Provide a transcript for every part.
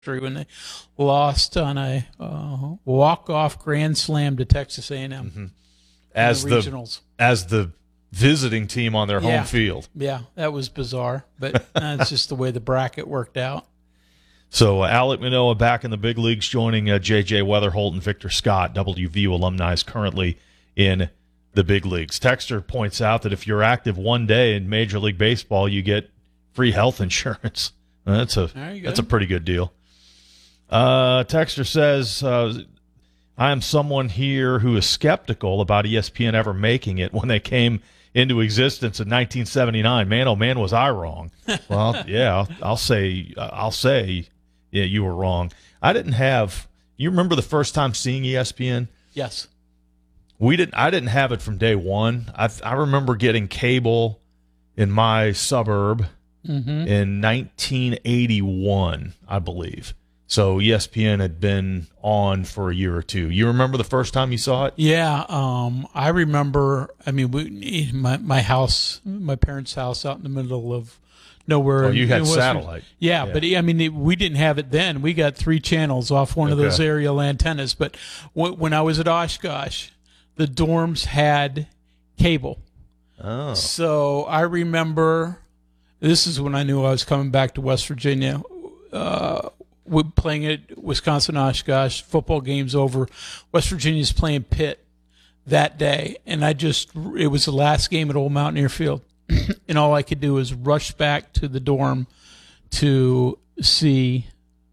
when they lost on a walk-off grand slam to Texas A&M. Mm-hmm. As the regionals. As the visiting team on their home field. Yeah, that was bizarre, but that's just the way the bracket worked out. So Alec Manoah back in the big leagues, joining J.J. Weatherholt and Victor Scott. WVU alumni is currently in the big leagues. Texter points out that if you're active one day in Major League Baseball, you get free health insurance. That's a pretty good deal. Texter says, I am someone here who is skeptical about ESPN ever making it when they came into existence in 1979. Man, oh man, was I wrong. Well, yeah, I'll say, yeah, you were wrong. I didn't have. You remember the first time seeing ESPN? Yes. I didn't have it from day one. I remember getting cable in my suburb in 1981, I believe. So ESPN had been on for a year or two. You remember the first time you saw it? Yeah, I remember. I mean, my house, my parents' house, out in the middle of nowhere. Oh, you had satellite. Yeah, but I mean, we didn't have it then. We got 3 channels off one of those aerial antennas. But when I was at Oshkosh, the dorms had cable. Oh. So I remember, this is when I knew I was coming back to West Virginia. We're playing at Wisconsin Oshkosh, football game's over. West Virginia's playing Pitt that day, and it was the last game at Old Mountaineer Field, and all I could do was rush back to the dorm to see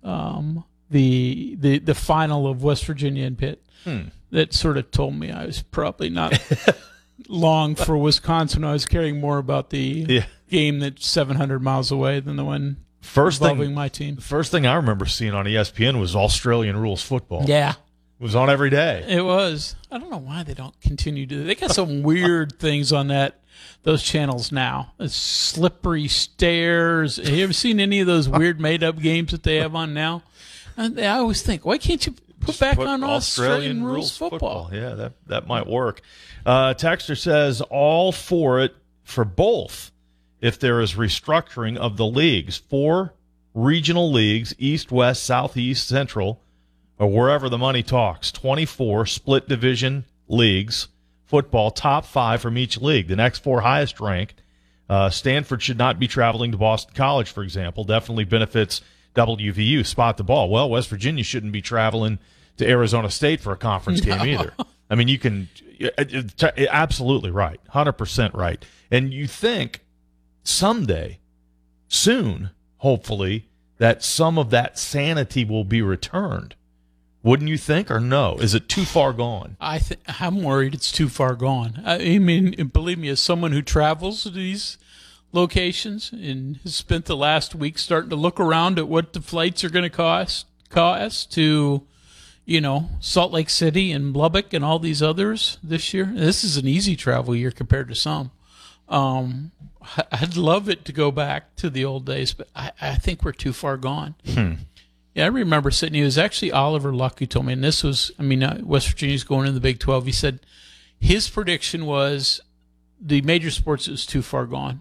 the final of West Virginia and Pitt. That sort of told me I was probably not long for Wisconsin. I was caring more about the game that's 700 miles away than the one involving my team. The first thing I remember seeing on ESPN was Australian rules football. Yeah. It was on every day. It was. I don't know why they don't continue to. They got some weird things on those channels now. It's slippery stairs. Have you ever seen any of those weird made-up games that they have on now? And I always think, why can't you put on Australian rules football? Yeah, that might work. Texter says, all for it for both. If there is restructuring of the leagues, 4 regional leagues, East, West, Southeast, Central, or wherever the money talks, 24 split division leagues, football, top 5 from each league. The next 4 highest ranked. Stanford should not be traveling to Boston College, for example. Definitely benefits WVU. Spot the ball. Well, West Virginia shouldn't be traveling to Arizona State for a conference game either. I mean, you can – absolutely right, 100% right. And you think – someday, soon, hopefully, that some of that sanity will be returned. Wouldn't you think, or no? Is it too far gone? I'm worried it's too far gone. I mean, believe me, as someone who travels to these locations and has spent the last week starting to look around at what the flights are going to cost to, Salt Lake City and Lubbock and all these others this year. This is an easy travel year compared to some. I'd love it to go back to the old days, but I think we're too far gone. Yeah, I remember sitting. It was actually Oliver Luck who told me, and this was, West Virginia's going in the Big 12. He said his prediction was the major sports is too far gone.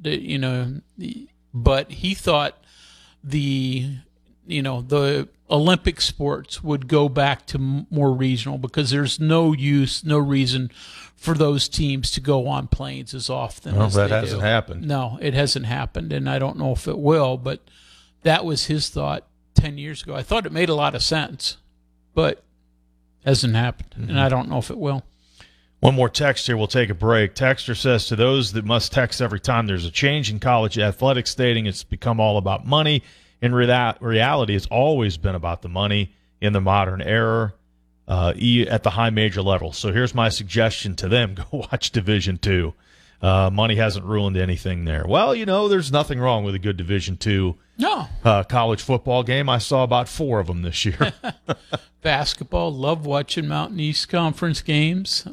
But he thought the Olympic sports would go back to more regional because there's no reason for those teams to go on planes as often as they do. That hasn't happened. No, it hasn't happened, and I don't know if it will, but that was his thought 10 years ago. I thought it made a lot of sense, but hasn't happened, and I don't know if it will. One more text here. We'll take a break. Texter says, to those that must text every time there's a change in college athletics, stating it's become all about money. In reality, it's always been about the money in the modern era at the high major level. So here's my suggestion to them. Go watch Division II. Money hasn't ruined anything there. Well, there's nothing wrong with a good Division II college football game. I saw about 4 of them this year. Basketball, love watching Mountain East Conference games.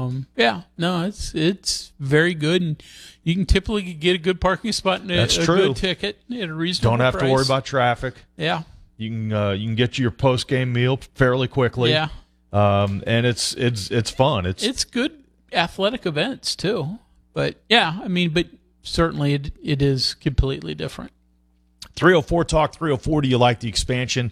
It's very good, and you can typically get a good parking spot and a good ticket at a reasonable price. Don't have to worry about traffic. Yeah, you can get your post game meal fairly quickly. Yeah, and it's fun. It's good athletic events too. But but certainly it is completely different. 304 Talk 304. Do you like the expansion